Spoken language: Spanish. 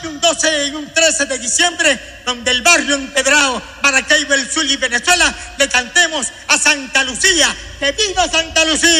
hay un 12 y un 13 de diciembre donde el barrio empedrado, Maracaibo, el Zulia y Venezuela le cantemos a Santa Lucía. ¡Que viva Santa Lucía!